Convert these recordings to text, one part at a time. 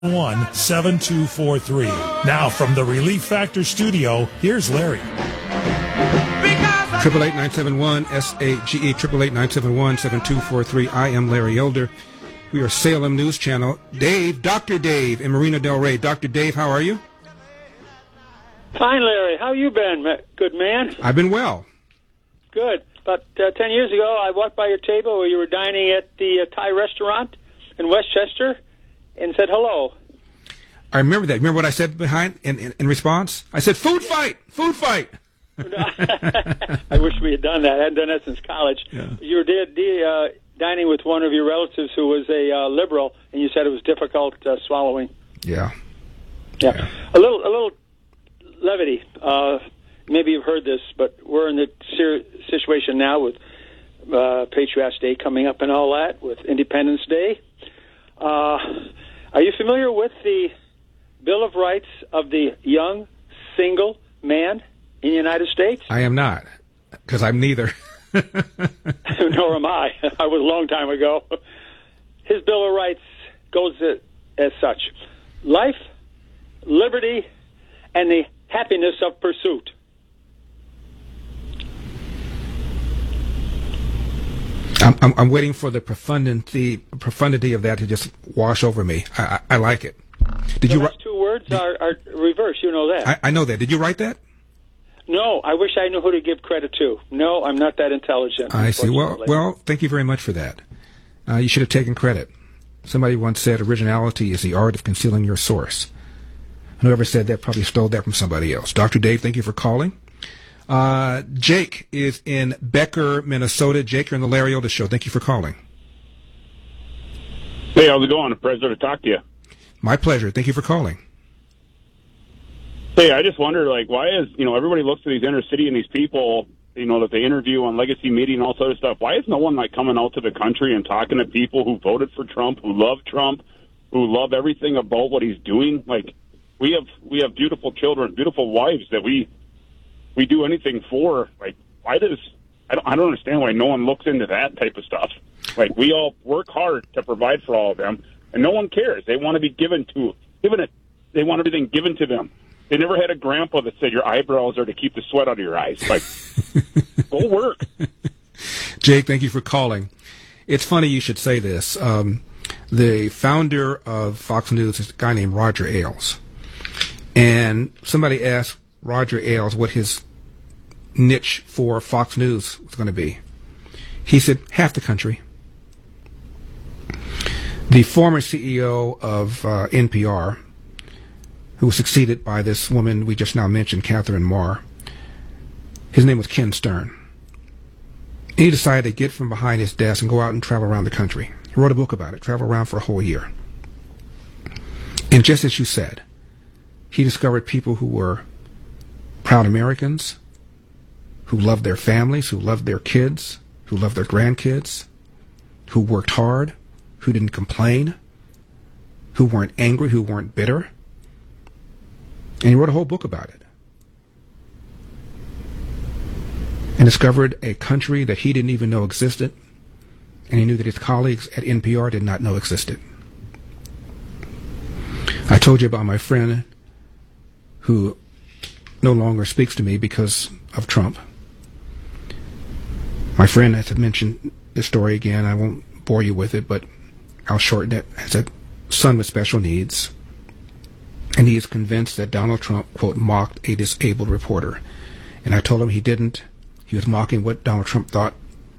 7243. Now from the Relief Factor studio, here's Larry. 888-971-SAGE, 888-971-7243. I am Larry Elder. We are Salem News Channel. Dr. Dave in Marina Del Rey. Dr. Dave, how are you? Fine, Larry. How you been, good man? I've been well. Good. About 10 years ago, I walked by your table where you were dining at the Thai restaurant in Westchester and said hello. I remember that. Remember what I said behind in response? I said, food fight! Food fight! I wish we had done that. I hadn't done that since college. Yeah. You were dining with one of your relatives who was a liberal, and you said it was difficult swallowing. Yeah. A little levity. Maybe you've heard this, but we're in the situation now with Patriots Day coming up and all that, with Independence Day. Are you familiar with the Bill of Rights of the young single man in the United States? I am not, because I'm neither. Nor am I. I was a long time ago. His Bill of Rights goes as such: life, liberty, and the happiness of pursuit. I'm waiting for the profundity of that to just wash over me. I like it. Did you write? Two words are reverse. You know that. I know that. Did you write that? No, I wish I knew who to give credit to. No, I'm not that intelligent. I see. Well, thank you very much for that. You should have taken credit. Somebody once said originality is the art of concealing your source. And whoever said that probably stole that from somebody else. Dr. Dave, thank you for calling. Jake is in Becker, Minnesota. Jake, you're on the Larry Elder Show. Thank you for calling. Hey, how's it going? A pleasure to talk to you. My pleasure. Thank you for calling. Hey, I just wonder, why is, everybody looks at these inner city and these people, that they interview on legacy media and all sort of stuff. Why is no one, coming out to the country and talking to people who voted for Trump, who love everything about what he's doing? We have beautiful children, beautiful wives that we do anything for. Why does... I don't understand why no one looks into that type of stuff. We all work hard to provide for all of them, and no one cares. They want to be they want everything given to them. They never had a grandpa that said your eyebrows are to keep the sweat out of your eyes. Go work. Jake, thank you for calling. It's funny you should say this. The founder of Fox News is a guy named Roger Ailes. And somebody asked Roger Ailes what his niche for Fox News was going to be. He said, half the country. The former CEO of NPR, who was succeeded by this woman we just now mentioned, Catherine Marr, his name was Ken Stern. He decided to get from behind his desk and go out and travel around the country. He wrote a book about it, travel around for a whole year. And just as you said, he discovered people who were proud Americans, who loved their families, who loved their kids, who loved their grandkids, who worked hard, who didn't complain, who weren't angry, who weren't bitter. And he wrote a whole book about it. And discovered a country that he didn't even know existed, and he knew that his colleagues at NPR did not know existed. I told you about my friend who no longer speaks to me because of Trump. My friend, as I mentioned the story again, I won't bore you with it, but I'll shorten it, has a son with special needs. And he is convinced that Donald Trump, quote, mocked a disabled reporter. And I told him he didn't. He was mocking what Donald Trump thought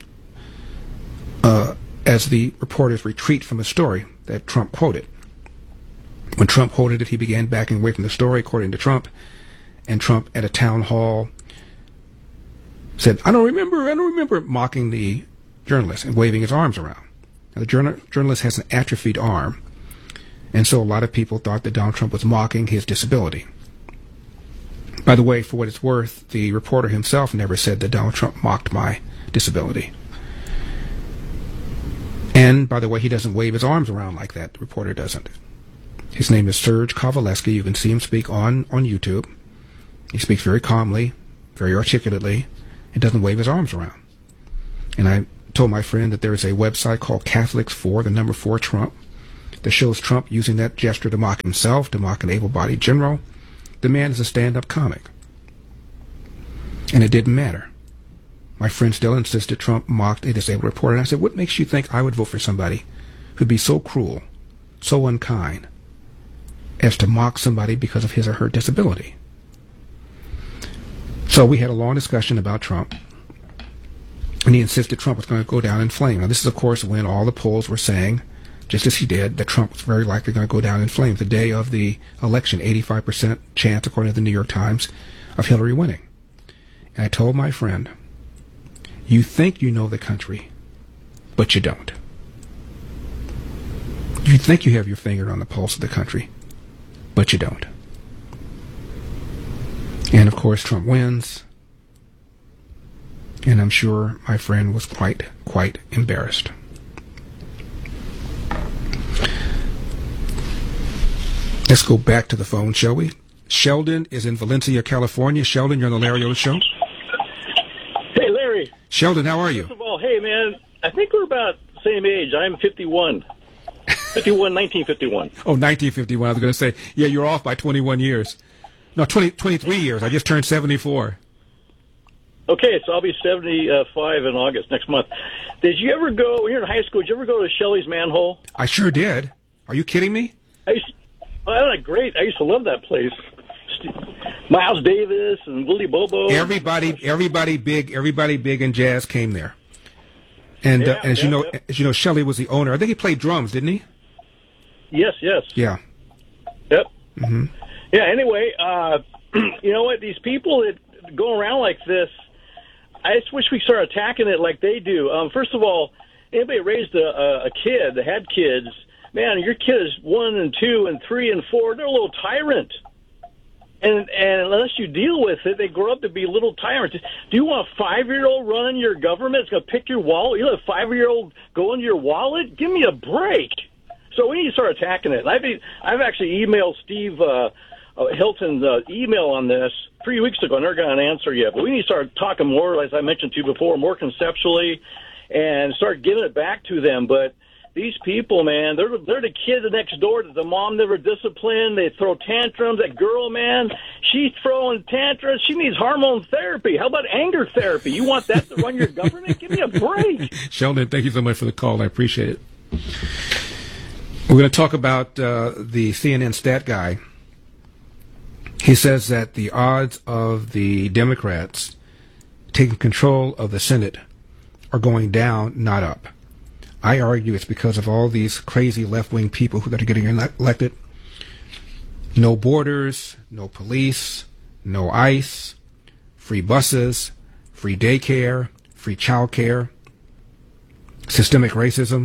as the reporters retreat from a story that Trump quoted. When Trump quoted it, he began backing away from the story, according to Trump. And Trump, at a town hall, said, I don't remember, mocking the journalist and waving his arms around. Now, the journalist has an atrophied arm. And so a lot of people thought that Donald Trump was mocking his disability. By the way, for what it's worth, the reporter himself never said that Donald Trump mocked my disability. And, by the way, he doesn't wave his arms around like that. The reporter doesn't. His name is Serge Kovaleski. You can see him speak on YouTube. He speaks very calmly, very articulately, and doesn't wave his arms around. And I told my friend that there is a website called Catholics for, the number 4 Trump, that shows Trump using that gesture to mock himself, to mock an able-bodied general. The man is a stand-up comic. And it didn't matter. My friend still insisted Trump mocked a disabled reporter. And I said, what makes you think I would vote for somebody who'd be so cruel, so unkind, as to mock somebody because of his or her disability? So we had a long discussion about Trump. And he insisted Trump was going to go down in flames. Now, this is, of course, when all the polls were saying, just as he did, that Trump was very likely going to go down in flames. The day of the election, 85% chance, according to the New York Times, of Hillary winning. And I told my friend, you think you know the country, but you don't. You think you have your finger on the pulse of the country, but you don't. And, of course, Trump wins. And I'm sure my friend was quite embarrassed. Let's go back to the phone, shall we? Sheldon is in Valencia, California. Sheldon, you're on the Larry Elder Show. Hey, Larry. Sheldon, how are you? First of all, hey, man, I think we're about the same age. I'm 51. 1951. Oh, 1951. I was going to say, yeah, you're off by 21 years. No, 23 years. I just turned 74. Okay, so I'll be 75 in August next month. Did you ever go, when you were in high school, did you ever go to Shelley's Manhole? I sure did. Are you kidding me? Great. I used to love that place. Miles Davis and Willie Bobo. Everybody big in jazz came there. And as you know, Shelley was the owner. I think he played drums, didn't he? Yes. Yeah. Yep. Mm-hmm. Yeah. Anyway, you know what? These people that go around like this, I just wish we start attacking it like they do. First of all, anybody raised a kid that had kids, man, your kid is 1 and 2 and 3 and 4. They're a little tyrant. And unless you deal with it, they grow up to be little tyrants. Do you want a 5-year-old running your government? It's going to pick your wallet. You let a 5-year-old go into your wallet? Give me a break. So we need to start attacking it. I've actually emailed Steve Hilton's email on this 3 weeks ago. I never got an answer yet. But we need to start talking more, as I mentioned to you before, more conceptually, and start giving it back to them. But these people, man, they're the kid next door that the mom never disciplined. They throw tantrums. That girl, man, she's throwing tantrums. She needs hormone therapy. How about anger therapy? You want that to run your government? Give me a break. Sheldon, thank you so much for the call. I appreciate it. We're going to talk about the CNN stat guy. He says that the odds of the Democrats taking control of the Senate are going down, not up. I argue it's because of all these crazy left-wing people that are getting elected. No borders, no police, no ICE, free buses, free daycare, free child care, systemic racism.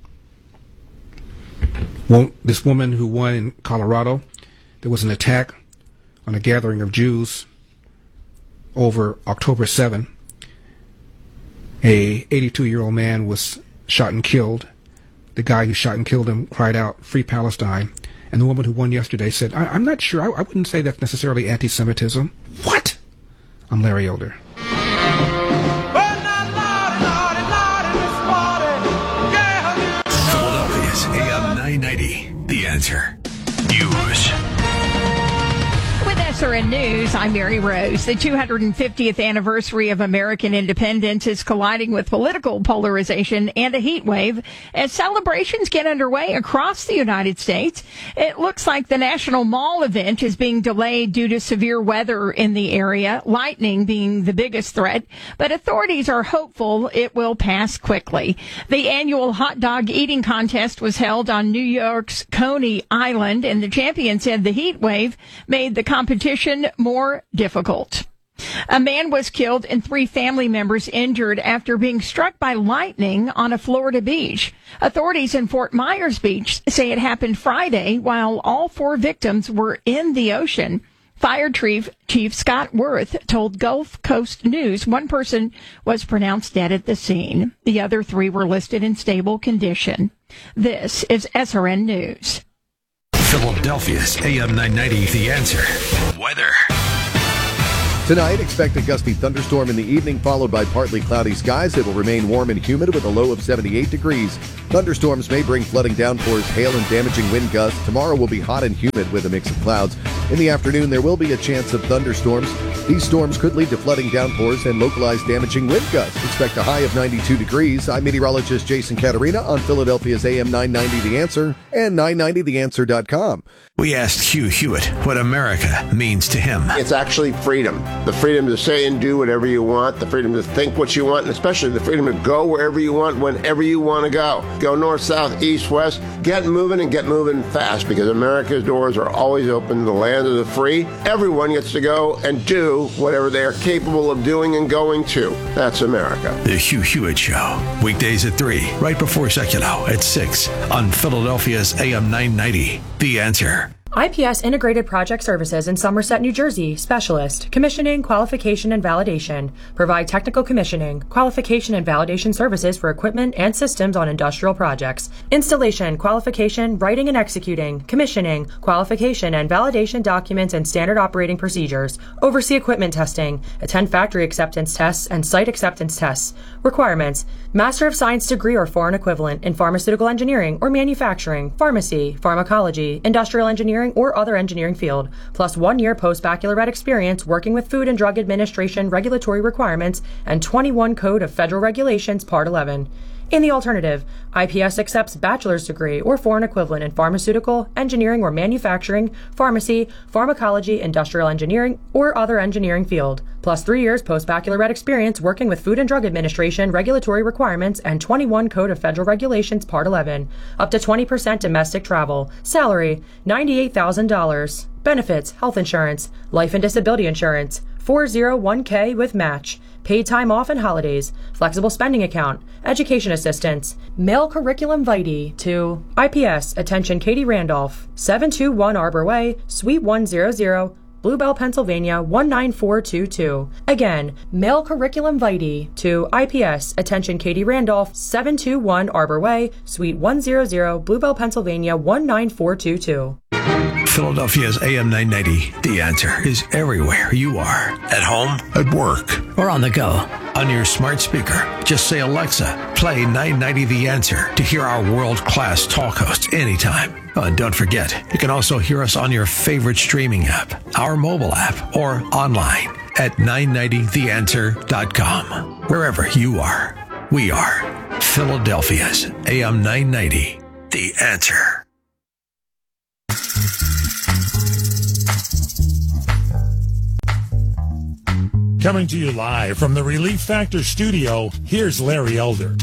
This woman who won in Colorado, there was an attack on a gathering of Jews over October 7. A 82-year-old man was shot and killed. The guy who shot and killed him cried out, "Free Palestine." And the woman who won yesterday said, I'm not sure. I wouldn't say that's necessarily anti-Semitism. What? I'm Larry Elder. Philadelphia's AM 990, The Answer. News. With SRN News, I'm Mary Rose. The 250th anniversary of American independence is colliding with political polarization and a heat wave as celebrations get underway across the United States. It looks like the National Mall event is being delayed due to severe weather in the area, lightning being the biggest threat, but authorities are hopeful it will pass quickly. The annual hot dog eating contest was held on New York's Coney Island, and the champion said the heat wave made the competition more difficult. A man was killed and 3 family members injured after being struck by lightning on a Florida beach. Authorities in Fort Myers Beach say it happened Friday while all 4 victims were in the ocean. Fire Chief Scott Worth told Gulf Coast News 1 person was pronounced dead at the scene. The other 3 were listed in stable condition. This is SRN News. Philadelphia's AM 990, The Answer. Weather. Tonight, expect a gusty thunderstorm in the evening, followed by partly cloudy skies. It will remain warm and humid with a low of 78 degrees. Thunderstorms may bring flooding downpours, hail, and damaging wind gusts. Tomorrow will be hot and humid with a mix of clouds. In the afternoon, there will be a chance of thunderstorms. These storms could lead to flooding downpours and localized damaging wind gusts. Expect a high of 92 degrees. I'm meteorologist Jason Caterina on Philadelphia's AM 990 The Answer and 990theanswer.com. We asked Hugh Hewitt what America means to him. It's actually freedom. The freedom to say and do whatever you want, the freedom to think what you want, and especially the freedom to go wherever you want, whenever you want to go. Go north, south, east, west. Get moving and get moving fast, because America's doors are always open. The land of the free. Everyone gets to go and do whatever they are capable of doing and going to. That's America. The Hugh Hewitt Show. Weekdays at 3, right before Seculo at 6 on Philadelphia's AM 990. The Answer. IPS Integrated Project Services in Somerset, New Jersey. Specialist. Commissioning, qualification, and validation. Provide technical commissioning, qualification, and validation services for equipment and systems on industrial projects. Installation, qualification, writing and executing, commissioning, qualification, and validation documents and standard operating procedures. Oversee equipment testing. Attend factory acceptance tests and site acceptance tests. Requirements. Master of Science degree or foreign equivalent in pharmaceutical engineering or manufacturing, pharmacy, pharmacology, industrial engineering, or other engineering field, plus 1 year post-baccalaureate experience working with Food and Drug Administration regulatory requirements and 21 Code of Federal Regulations, Part 11. In the alternative, IPS accepts bachelor's degree or foreign equivalent in pharmaceutical, engineering or manufacturing, pharmacy, pharmacology, industrial engineering, or other engineering field, plus 3 years post-baccalaureate experience working with Food and Drug Administration regulatory requirements and 21 Code of Federal Regulations, Part 11. Up to 20% domestic travel. Salary, $98,000. Benefits, health insurance, life and disability insurance, 401k with match, paid time off and holidays, flexible spending account, education assistance, mail curriculum vitae to IPS, attention Katie Randolph, 721 Arbor Way, Suite 100, Bluebell, Pennsylvania, 19422. Again, mail curriculum vitae to IPS, attention Katie Randolph, 721 Arbor Way, Suite 100, Bluebell, Pennsylvania, 19422. Philadelphia's AM 990. The Answer is everywhere you are. At home, at work, or on the go. On your smart speaker, just say, Alexa, play 990 The Answer to hear our world-class talk host anytime. Oh, and don't forget, you can also hear us on your favorite streaming app, our mobile app, or online at 990theanswer.com. Wherever you are, we are Philadelphia's AM 990. The Answer. Coming to you live from the Relief Factor studio, here's Larry Elder.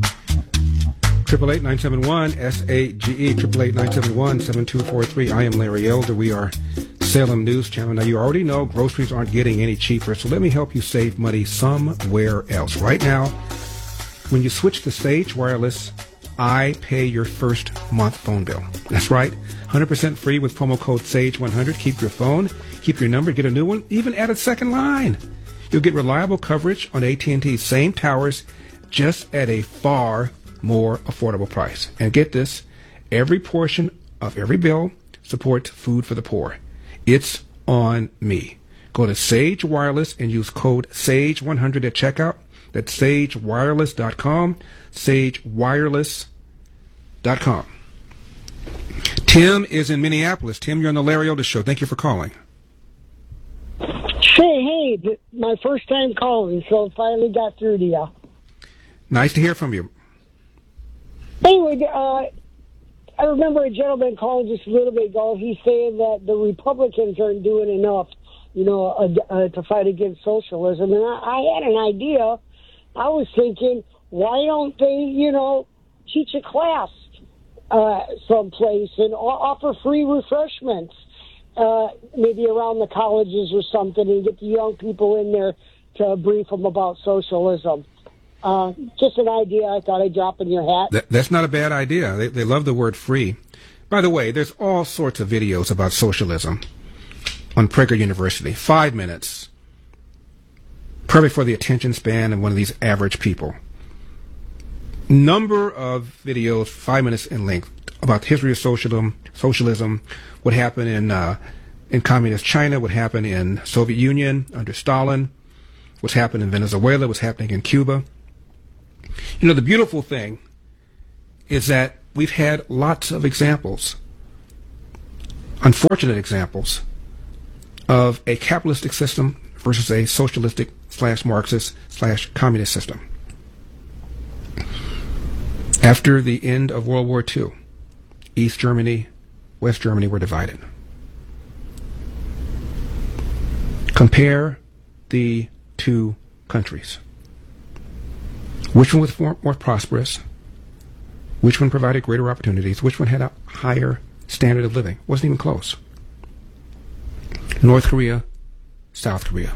888-971-SAGE, 888-971-7243. I am Larry Elder. We are Salem News Channel. Now, you already know groceries aren't getting any cheaper, so let me help you save money somewhere else. Right now, when you switch to Sage Wireless, I pay your first month phone bill. That's right, 100% free with promo code SAGE100. Keep your phone, keep your number, get a new one, even add a second line. You'll get reliable coverage on AT&T's same towers, just at a far more affordable price. And get this, every portion of every bill supports food for the poor. It's on me. Go to Sage Wireless and use code SAGE100 at checkout. That's sagewireless.com, sagewireless.com. Tim is in Minneapolis. Tim, you're on the Larry Elder Show. Thank you for calling. Hey, my first time calling, so finally got through to you. Nice to hear from you. Anyway, I remember a gentleman calling just a little bit ago. He's saying that the Republicans aren't doing enough, to fight against socialism. And I had an idea. I was thinking, why don't they, teach a class someplace and offer free refreshments? Maybe around the colleges or something, and get the young people in there to brief them about socialism. Just an idea I thought I'd drop in your hat. That's not a bad idea. They love the word free. By the way, there's all sorts of videos about socialism on Prager University. 5 minutes. Perfect for the attention span of one of these average people. Number of videos, 5 minutes in length, about the history of socialism, what happened in in communist China, what happened in Soviet Union under Stalin, what's happened in Venezuela, what's happening in Cuba. You know, the beautiful thing is that we've had lots of examples, unfortunate examples, of a capitalistic system versus a socialistic / Marxist / communist system. After the end of World War II, East Germany, West Germany were divided. Compare the two countries. Which one was more prosperous? Which one provided greater opportunities? Which one had a higher standard of living? Wasn't even close. North Korea, South Korea.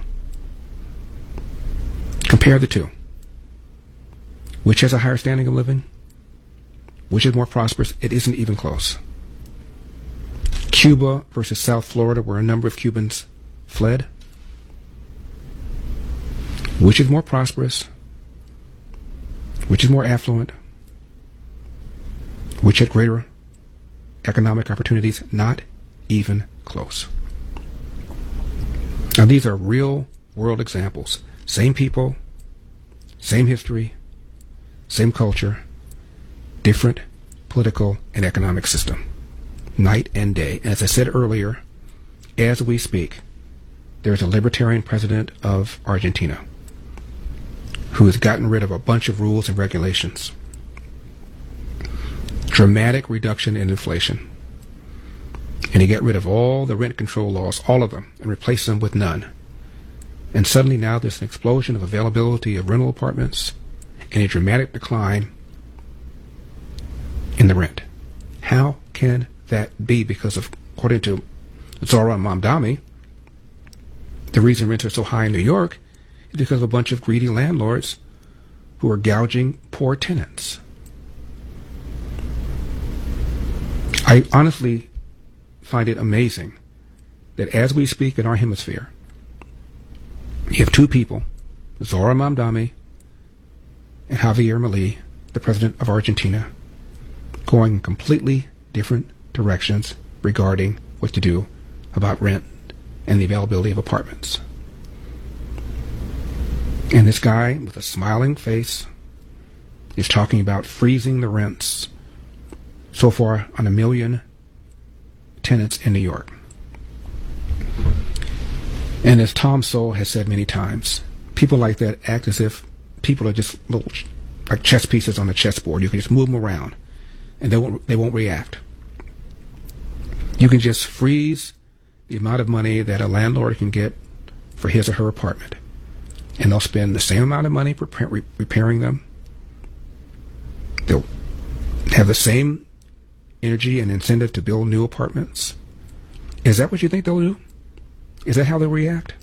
Compare the two. Which has a higher standing of living? Which is more prosperous? It isn't even close. Cuba versus South Florida, where a number of Cubans fled. Which is more prosperous? Which is more affluent? Which had greater economic opportunities? Not even close. Now, these are real world examples. Same people, same history, same culture, different political and economic system. Night and day. And as I said earlier, as we speak, there's a libertarian president of Argentina who has gotten rid of a bunch of rules and regulations. Dramatic reduction in inflation. And he got rid of all the rent control laws, all of them, and replaced them with none. And suddenly now there's an explosion of availability of rental apartments and a dramatic decline in the rent. How can that be? Because according to Zoran Mamdani, the reason rents are so high in New York is because of a bunch of greedy landlords who are gouging poor tenants. I honestly find it amazing that as we speak in our hemisphere, you have two people, Zoran Mamdani and Javier Milei, the president of Argentina, going in completely different directions regarding what to do about rent and the availability of apartments. And this guy with a smiling face is talking about freezing the rents so far on 1 million tenants in New York. And as Tom Sowell has said many times, people like that act as if people are just little like chess pieces on a chessboard. You can just move them around and they won't react. You can just freeze the amount of money that a landlord can get for his or her apartment, and they'll spend the same amount of money repairing them. They'll have the same energy and incentive to build new apartments. Is that what you think they'll do? Is that how they'll react?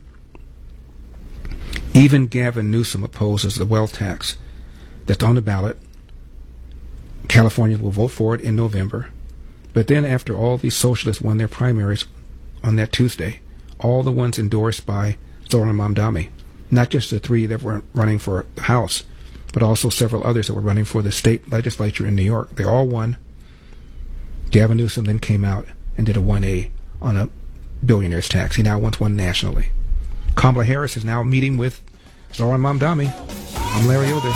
Even Gavin Newsom opposes the wealth tax that's on the ballot. California will vote for it in November. But then after all these socialists won their primaries on that Tuesday, all the ones endorsed by Zoran Mamdani, not just the three that were running for the House, but also several others that were running for the state legislature in New York, they all won. Gavin Newsom then came out and did a 1A on a billionaire's tax. He now wants one nationally. Kamala Harris is now meeting with Zoran Mamdani. I'm Larry Elder.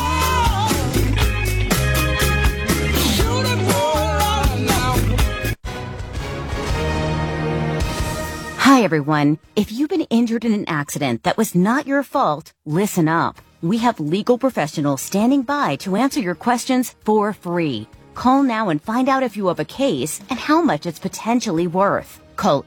Hi, everyone. If you've been injured in an accident that was not your fault, listen up. We have legal professionals standing by to answer your questions for free. Call now and find out if you have a case and how much it's potentially worth. Call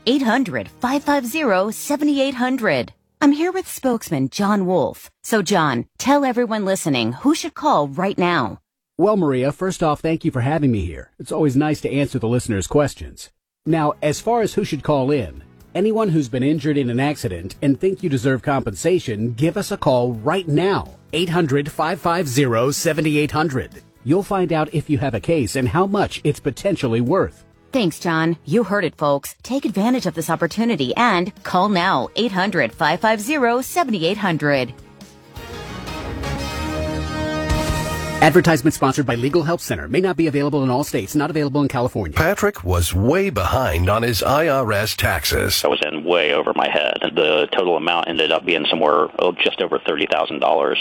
800-550-7800. I'm here with spokesman John Wolf. So, John, tell everyone listening who should call right now. Well, Maria, first off, thank you for having me here. It's always nice to answer the listeners' questions. Now, as far as who should call in, anyone who's been injured in an accident and think you deserve compensation, give us a call right now. 800-550-7800. You'll find out if you have a case and how much it's potentially worth. Thanks, John. You heard it, folks. Take advantage of this opportunity and call now. 800-550-7800. Advertisement sponsored by Legal Help Center. May not be available in all states. Not available in California. Patrick was way behind on his IRS taxes. I was in way over my head. The total amount ended up being somewhere just over $30,000.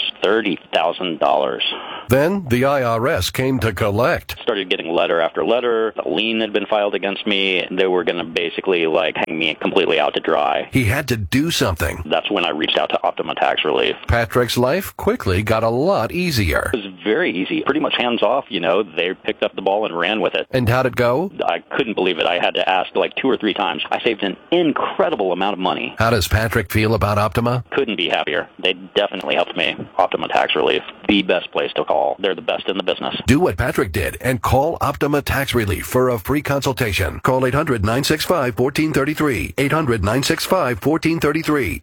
$30,000. Then the IRS came to collect. Started getting letter after letter. A lien had been filed against me. They were going to basically hang me completely out to dry. He had to do something. That's when I reached out to Optima Tax Relief. Patrick's life quickly got a lot easier. It was very easy, pretty much hands off. They picked up the ball and ran with it. And how'd it go? I couldn't believe it. I had to ask 2 or 3 times. I saved an incredible amount of money. How does Patrick feel about Optima? Couldn't be happier. They definitely helped me. Optima Tax Relief, the best place to call. They're the best in the business. Do what Patrick did and call Optima Tax Relief for a free consultation. Call 800-965-1433. 800-965-1433.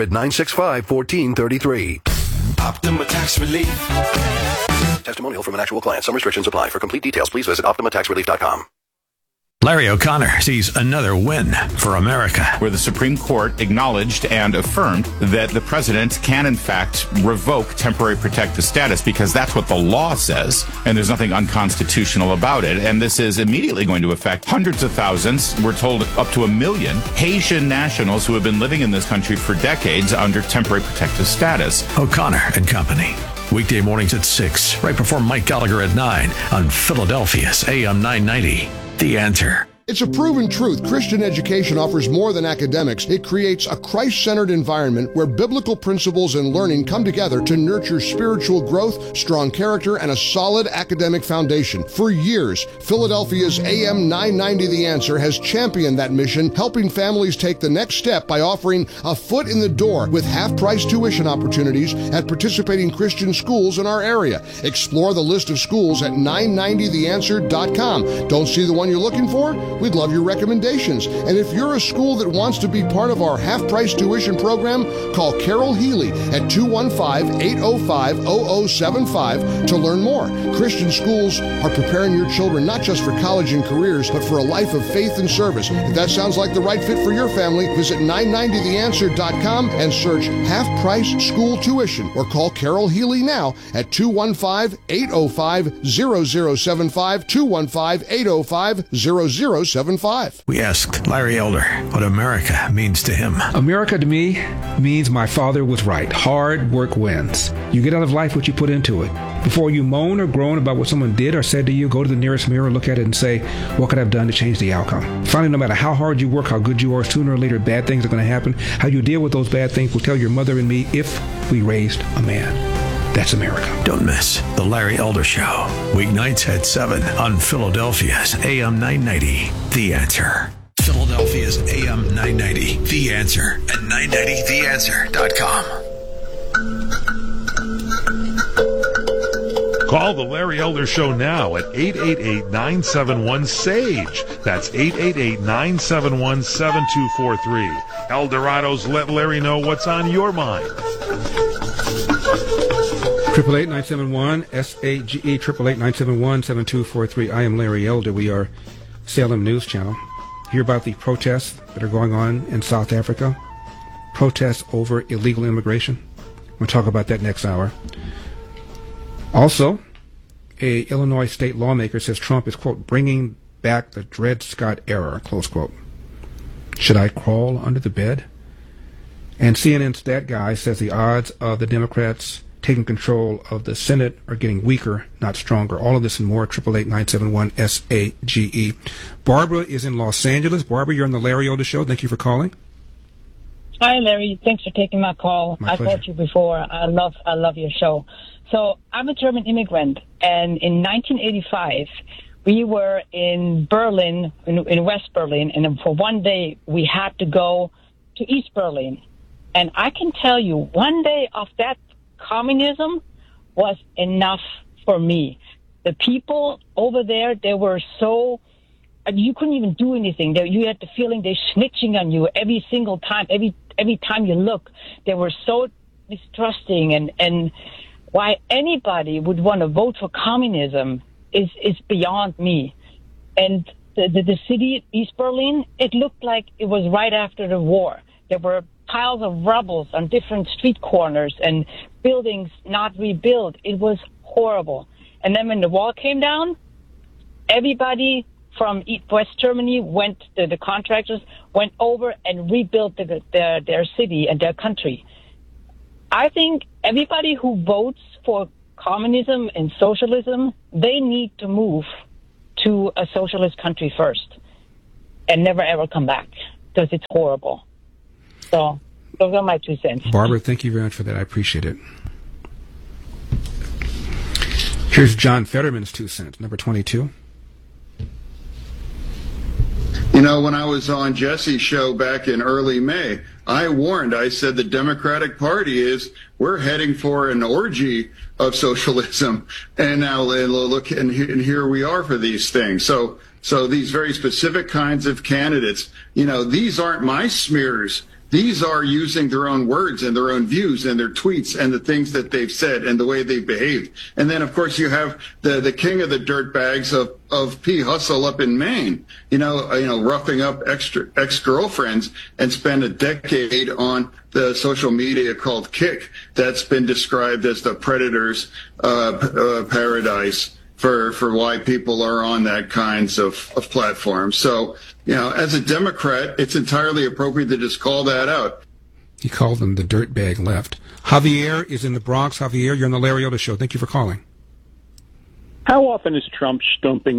800-965-1433. Optima Tax Relief. Testimonial from an actual client. Some restrictions apply. For complete details, please visit OptimaTaxRelief.com. Larry O'Connor sees another win for America, where the Supreme Court acknowledged and affirmed that the president can, in fact, revoke temporary protective status because that's what the law says, and there's nothing unconstitutional about it. And this is immediately going to affect hundreds of thousands, we're told up to 1 million, Haitian nationals who have been living in this country for decades under temporary protective status. O'Connor and Company. Weekday mornings at 6, right before Mike Gallagher at 9 on Philadelphia's AM 990. The Answer. It's a proven truth. Christian education offers more than academics. It creates a Christ-centered environment where biblical principles and learning come together to nurture spiritual growth, strong character, and a solid academic foundation. For years, Philadelphia's AM 990 The Answer has championed that mission, helping families take the next step by offering a foot in the door with half-price tuition opportunities at participating Christian schools in our area. Explore the list of schools at 990theanswer.com. Don't see the one you're looking for? We'd love your recommendations. And if you're a school that wants to be part of our half-price tuition program, call Carol Healy at 215-805-0075 to learn more. Christian schools are preparing your children not just for college and careers, but for a life of faith and service. If that sounds like the right fit for your family, visit 990theanswer.com and search half-price school tuition, or call Carol Healy now at 215-805-0075, 215-805-0075. We asked Larry Elder what America means to him. America to me means my father was right. Hard work wins. You get out of life what you put into it. Before you moan or groan about what someone did or said to you, go to the nearest mirror, look at it, and say, what could I have done to change the outcome? Finally, no matter how hard you work, how good you are, sooner or later, bad things are going to happen. How you deal with those bad things will tell your mother and me if we raised a man. That's America. Don't miss The Larry Elder Show. Weeknights at 7 on Philadelphia's AM 990. The Answer. Philadelphia's AM 990. The Answer at 990theanswer.com. Call the Larry Elder Show now at 888-971-SAGE. That's 888-971-7243. Eldorado's Let Larry Know What's on Your Mind. 888-971-SAGE, 888-971-7243. I am Larry Elder. We are Salem News Channel. Hear about the protests that are going on in South Africa. Protests over illegal immigration. We'll talk about that next hour. Also, a Illinois state lawmaker says Trump is, quote, bringing back the Dred Scott era, close quote. Should I crawl under the bed? And CNN's Stat Guy says the odds of the Democrats taking control of the Senate are getting weaker, not stronger. All of this and more, 888-971-SAGE. Barbara is in Los Angeles. Barbara, you're on the Larry Elder Show. Thank you for calling. Hi, Larry. Thanks for taking my call. My pleasure. I called you before. I love your show. So I'm a German immigrant, and in 1985, we were in Berlin, in West Berlin, and for one day we had to go to East Berlin. And I can tell you, one day of that communism was enough for me. The people over there, they were so, you couldn't even do anything. You had the feeling they're snitching on you every single time. Every time you look, they were so distrusting, and why anybody would want to vote for communism is beyond me. And the city, East Berlin, it looked like it was right after the war. There were piles of rubble on different street corners and buildings not rebuilt. It was horrible. And then when the wall came down, everybody from West Germany the contractors went over and rebuilt their city and their country. I think everybody who votes for communism and socialism, they need to move to a socialist country first and never ever come back because it's horrible. So those are my 2 cents. Barbara, thank you very much for that. I appreciate it. Here's John Fetterman's 2 cents, number 22. You know, when I was on Jesse's show back in early May, I warned, I said the Democratic Party we're heading for an orgy of socialism. And now look, and here we are for these things. So these very specific kinds of candidates, these aren't my smears. These are using their own words and their own views and their tweets and the things that they've said and the way they've behaved. And then, of course, you have the king of the dirtbags of P. Hustle up in Maine, roughing up ex-girlfriends and spend a decade on the social media called Kick that's been described as the predator's paradise for why people are on that kinds of platforms. So, as a Democrat, it's entirely appropriate to just call that out. He called them the dirtbag left. Javier is in the Bronx. Javier, you're on the Larry Elder Show. Thank you for calling. How often is Trump stumping?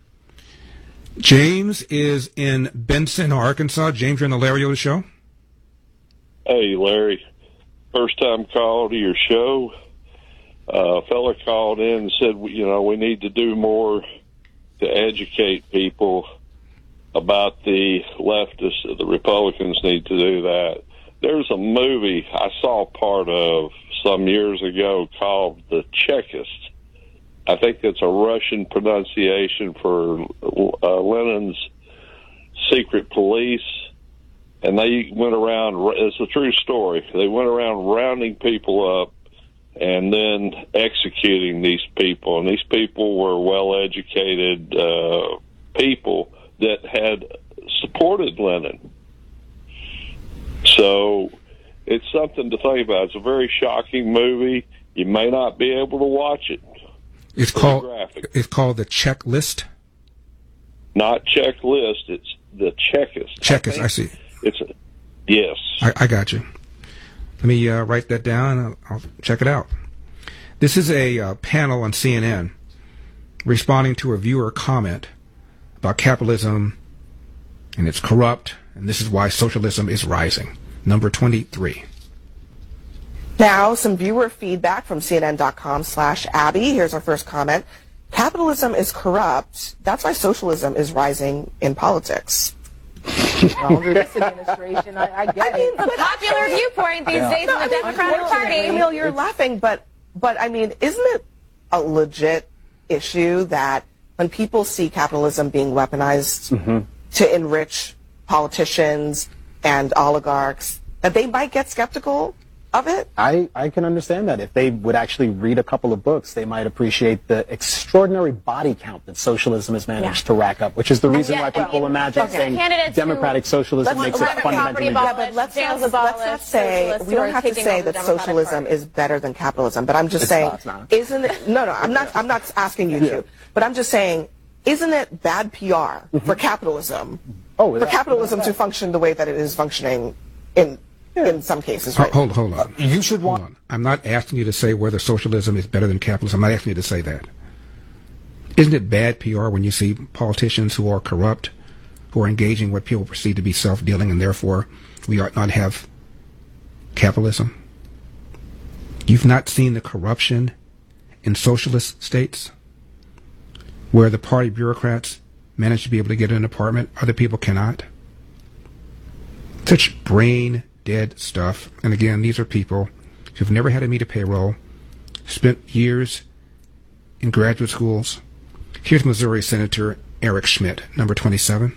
James is in Benson, Arkansas. James, you're on the Larry Elder Show. Hey, Larry. First time call to your show. A fella called in and said, we need to do more to educate people about the leftists. The Republicans need to do that. There's a movie I saw part of some years ago called The Chekist. I think it's a Russian pronunciation for Lenin's secret police. And they went around, it's a true story, they went around rounding people up and then executing these people. And these people were well-educated people that had supported Lenin. So it's something to think about. It's a very shocking movie. You may not be able to watch it. It's called The Checklist? Not Checklist. It's The Chekist. Chekist, I see. Yes. I got you. Let me write that down. I'll check it out. This is a panel on CNN responding to a viewer comment about capitalism and it's corrupt, and this is why socialism is rising. Number 23. Now, some viewer feedback from CNN.com/Abby. Here's our first comment. Capitalism is corrupt. That's why socialism is rising in politics. Well, under this administration, I get it. It's a popular viewpoint these days in the Democratic Party. Emil, you're laughing, but I mean, isn't it a legit issue that when people see capitalism being weaponized to enrich politicians and oligarchs, that they might get skeptical of it? I can understand that. If they would actually read a couple of books, they might appreciate the extraordinary body count that socialism has managed to rack up, which is the reason why people imagine saying democratic socialism makes it fundamentally better. But let's not say, we don't have to say that socialism is better than capitalism, but I'm just saying, isn't it, no, I'm not asking you to, but I'm just saying, isn't it bad PR for capitalism, for capitalism to function the way that it is functioning in some cases, right? Hold on. You should want. Hold on. I'm not asking you to say whether socialism is better than capitalism. I'm not asking you to say that. Isn't it bad PR when you see politicians who are corrupt, who are engaging what people perceive to be self-dealing, and therefore we ought not have capitalism? You've not seen the corruption in socialist states where the party bureaucrats manage to be able to get an apartment, other people cannot? Such brain dead stuff. And again, these are people who've never had to meet a payroll, spent years in graduate schools. Here's Missouri Senator Eric Schmidt, number 27.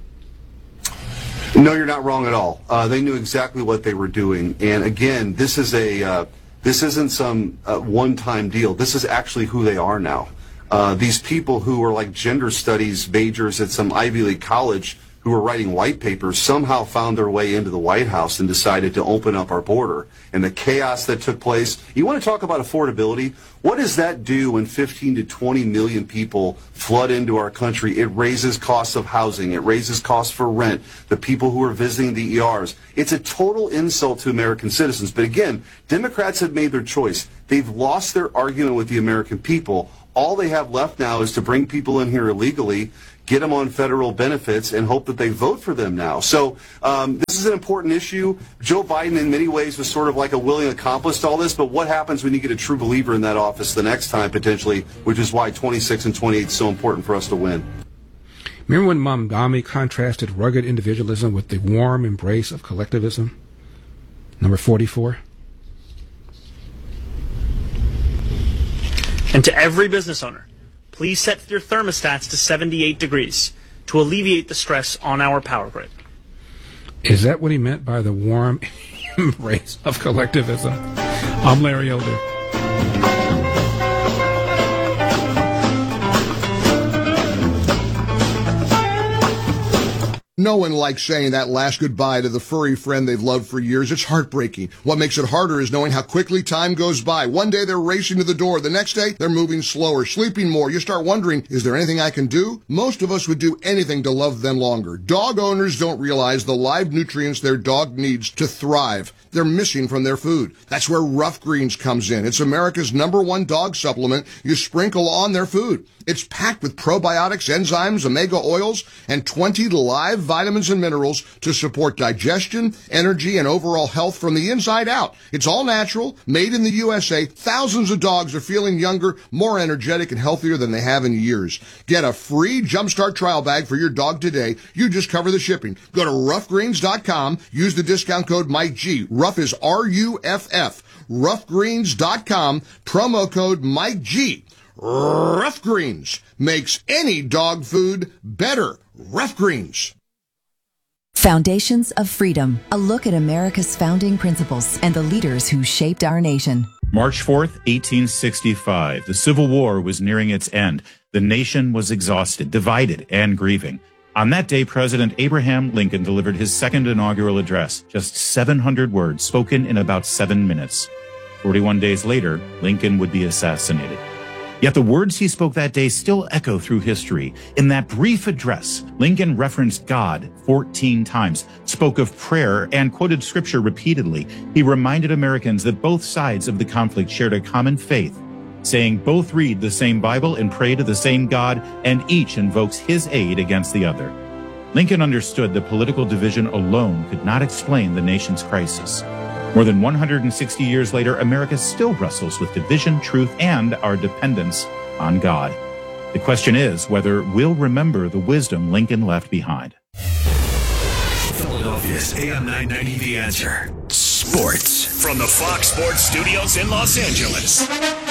No, you're not wrong at all. They knew exactly what they were doing. And again, this is this isn't some one-time deal. This is actually who they are now. These people who are like gender studies majors at some Ivy League college who were writing white papers somehow found their way into the White House and decided to open up our border. And the chaos that took place. You want to talk about affordability? What does that do when 15 to 20 million people flood into our country? It raises costs of housing. It raises costs for rent. The people who are visiting the ERs. It's a total insult to American citizens. But again, Democrats have made their choice. They've lost their argument with the American people. All they have left now is to bring people in here illegally, get them on federal benefits, and hope that they vote for them now. So this is an important issue. Joe Biden, in many ways, was sort of like a willing accomplice to all this, but what happens when you get a true believer in that office the next time, potentially, which is why 26 and 28 is so important for us to win. Remember when Mamdani contrasted rugged individualism with the warm embrace of collectivism? Number 44. And to every business owner, please set your thermostats to 78 degrees to alleviate the stress on our power grid. Is that what he meant by the warm embrace of collectivism? I'm Larry Elder. No one likes saying that last goodbye to the furry friend they've loved for years. It's heartbreaking. What makes it harder is knowing how quickly time goes by. One day they're racing to the door. The next day they're moving slower, sleeping more. You start wondering, is there anything I can do? Most of us would do anything to love them longer. Dog owners don't realize the live nutrients their dog needs to thrive. They're missing from their food. That's where Rough Greens comes in. It's America's #1 dog supplement you sprinkle on their food. It's packed with probiotics, enzymes, omega oils, and 20 live vitamins and minerals to support digestion, energy, and overall health from the inside out. It's all natural, made in the USA. Thousands of dogs are feeling younger, more energetic, and healthier than they have in years. Get a free Jumpstart trial bag for your dog today. You just cover the shipping. Go to roughgreens.com. Use the discount code MikeG. Rough is R-U-F-F. Roughgreens.com. Promo code MikeG. Rough Greens makes any dog food better. Rough Greens. Foundations of Freedom, a look at America's founding principles and the leaders who shaped our nation. March 4th, 1865. The Civil War was nearing its end. The nation was exhausted, divided, and grieving. On that day, President Abraham Lincoln delivered his second inaugural address, just 700 words spoken in about 7 minutes. 41 days later, Lincoln would be assassinated. Yet the words he spoke that day still echo through history. In that brief address, Lincoln referenced God 14 times, spoke of prayer, and quoted scripture repeatedly. He reminded Americans that both sides of the conflict shared a common faith, saying both read the same Bible and pray to the same God, and each invokes his aid against the other. Lincoln understood that political division alone could not explain the nation's crisis. More than 160 years later, America still wrestles with division, truth, and our dependence on God. The question is whether we'll remember the wisdom Lincoln left behind. Philadelphia's AM 990 The Answer. Sports. From the Fox Sports Studios in Los Angeles.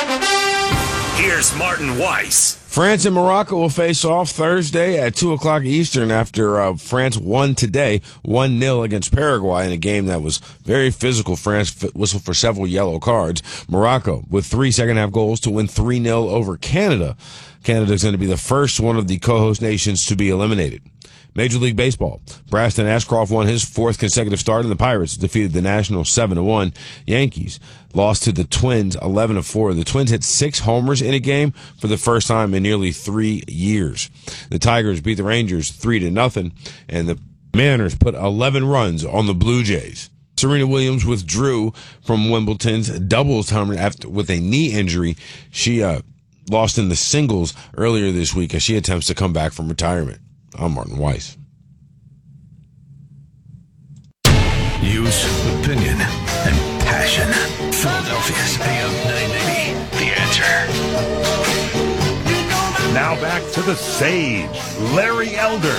Here's Martin Weiss. France and Morocco will face off Thursday at 2 o'clock Eastern after France won today 1-0 against Paraguay in a game that was very physical. France whistled for several yellow cards. Morocco with 3 second-half goals to win 3-0 over Canada. Canada is going to be the first one of the co-host nations to be eliminated. Major League Baseball. Braston Ashcroft won his 4th consecutive start, and the Pirates defeated the Nationals 7-1. Yankees lost to the Twins 11-4. The Twins hit 6 homers in a game for the first time in nearly 3 years. The Tigers beat the Rangers 3-0, and the Mariners put 11 runs on the Blue Jays. Serena Williams withdrew from Wimbledon's doubles tournament with a knee injury. She lost in the singles earlier this week as she attempts to come back from retirement. I'm Martin Weiss. News, opinion, and passion. Philadelphia's AM 990, The Answer. Now back to the Sage, Larry Elder.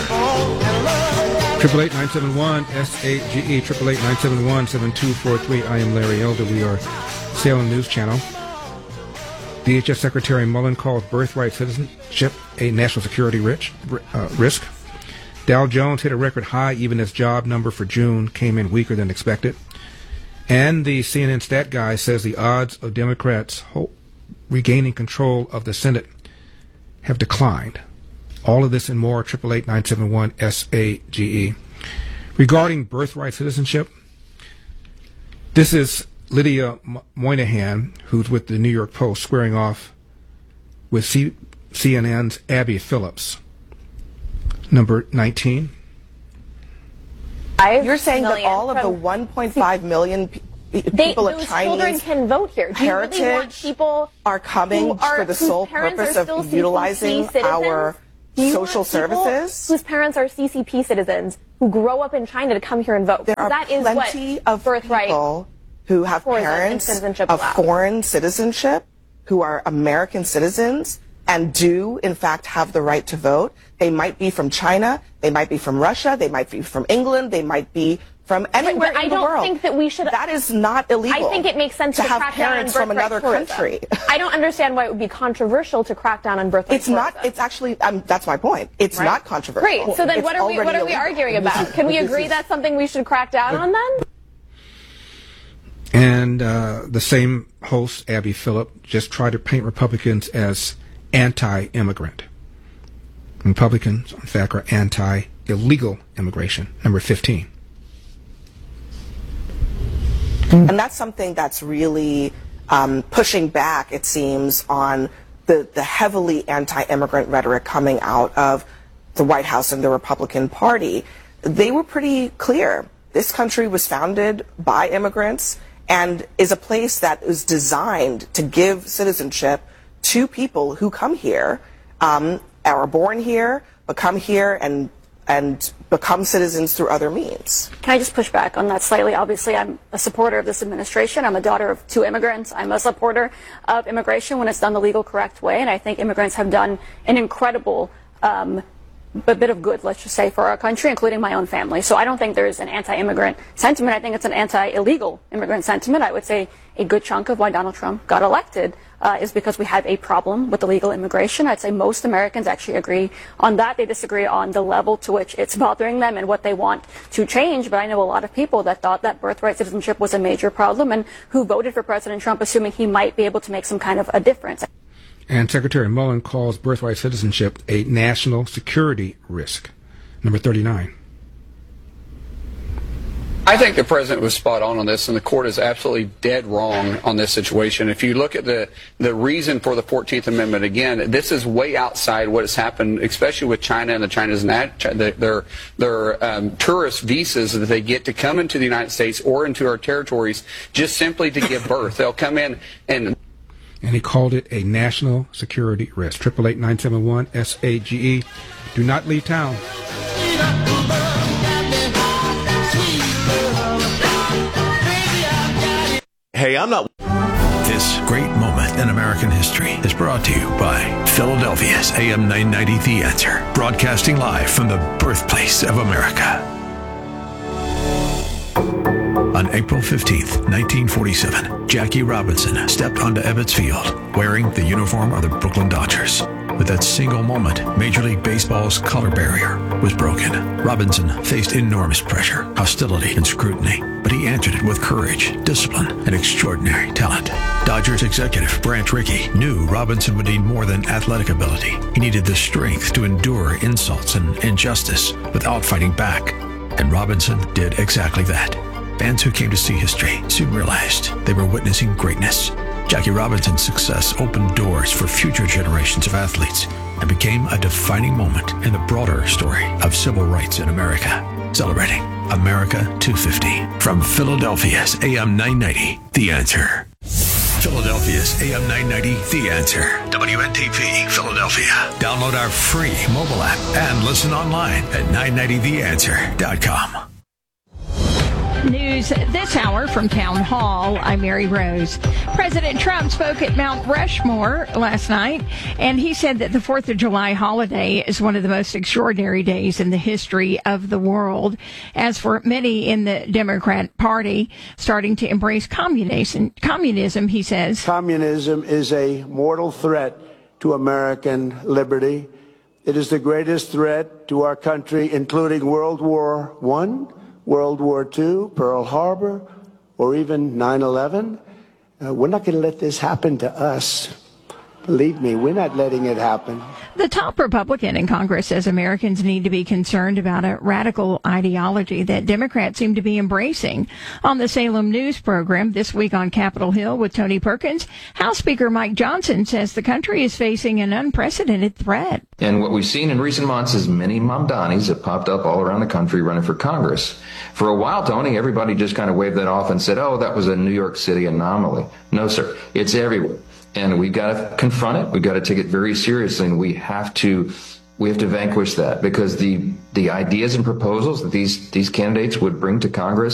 888-971-SAGE, 888-971-7243. I am Larry Elder. We are Salem News Channel. DHS Secretary Mullen called birthright citizenship a national security risk. Dow Jones hit a record high even as job number for June came in weaker than expected. And the CNN stat guy says the odds of Democrats regaining control of the Senate have declined. All of this and more, 888-971-SAGE. Regarding birthright citizenship, this is Lydia Moynihan, who's with the New York Post, squaring off with CNN's Abby Phillips. Number 19. You're saying that all of the 1.5 million people of those Chinese children can vote here. Do you heritage really want people are coming for the sole purpose of utilizing our social services? Whose parents are CCP citizens who grow up in China to come here and vote? There are that is plenty what of birthright people who have parents of foreign citizenship who are American citizens and do, in fact, have the right to vote. They might be from China, they might be from Russia, they might be from England, they might be from anywhere in the world. I don't think that we should. That is not illegal. I think it makes sense to have crack down on parents from another tourism. country. I don't understand why it would be controversial to crack down on birthright It's not. It's actually. That's my point. It's not controversial. Great. So then, It's what are we illegal. arguing about? Can we agree that's something we should crack down on then? And the same host, Abby Phillip, just tried to paint Republicans as anti-immigrant. Republicans, in fact, are anti-illegal immigration. Number 15. And that's something that's really pushing back, it seems, on the heavily anti-immigrant rhetoric coming out of the White House and the Republican Party. They were pretty clear. This country was founded by immigrants and is a place that is designed to give citizenship to people who come here, are born here, but come here and become citizens through other means. Can I just push back on that slightly? Obviously, I'm a supporter of this administration. I'm a daughter of 2 immigrants. I'm a supporter of immigration when it's done the legal, correct way, and I think immigrants have done an incredible bit of good, let's just say, for our country, including my own family. So I don't think there's an anti-immigrant sentiment. I think it's an anti-illegal immigrant sentiment. I would say a good chunk of why Donald Trump got elected is because we have a problem with illegal immigration. I'd say most Americans actually agree on that. They disagree on the level to which it's bothering them and what they want to change. But I know a lot of people that thought that birthright citizenship was a major problem and who voted for President Trump assuming he might be able to make some kind of a difference. And Secretary Mullen calls birthright citizenship a national security risk. Number 39. I think the president was spot on this, and the court is absolutely dead wrong on this situation. If you look at the reason for the 14th Amendment, again, this is way outside what has happened, especially with China and the China's their tourist visas that they get to come into the United States or into our territories just simply to give birth. They'll come in and he called it a national security risk. 888-971-SAGE. Do not leave town. Hey, I'm not. This great moment in American history is brought to you by Philadelphia's AM 990 The Answer, broadcasting live from the birthplace of America. On April 15th, 1947, Jackie Robinson stepped onto Ebbets Field wearing the uniform of the Brooklyn Dodgers. With that single moment, Major League Baseball's color barrier was broken. Robinson faced enormous pressure, hostility, and scrutiny, but he answered it with courage, discipline, and extraordinary talent. Dodgers executive Branch Rickey knew Robinson would need more than athletic ability. He needed the strength to endure insults and injustice without fighting back. And Robinson did exactly that. Fans who came to see history soon realized they were witnessing greatness. Jackie Robinson's success opened doors for future generations of athletes and became a defining moment in the broader story of civil rights in America. Celebrating America 250. From Philadelphia's AM 990, The Answer. Philadelphia's AM 990, The Answer. WNTP, Philadelphia. Download our free mobile app and listen online at 990theanswer.com. News this hour from Town Hall. I'm Mary Rose. President Trump spoke at Mount Rushmore last night, and he said that the 4th of July holiday is one of the most extraordinary days in the history of the world. As for many in the Democrat Party starting to embrace communism, he says, communism is a mortal threat to American liberty. It is the greatest threat to our country, including World War I, World War II, Pearl Harbor, or even 9/11. We're not going to let this happen to us. Believe me, we're not letting it happen. The top Republican in Congress says Americans need to be concerned about a radical ideology that Democrats seem to be embracing. On the Salem News program this week on Capitol Hill with Tony Perkins, House Speaker Mike Johnson says the country is facing an unprecedented threat. And what we've seen in recent months is many Mamdanis have popped up all around the country running for Congress. For a while, Tony, everybody just kind of waved that off and said, oh, that was a New York City anomaly. No, sir, it's everywhere. And we've got to confront it. We've got to take it very seriously, and we have to vanquish that, because the ideas and proposals that these candidates would bring to Congress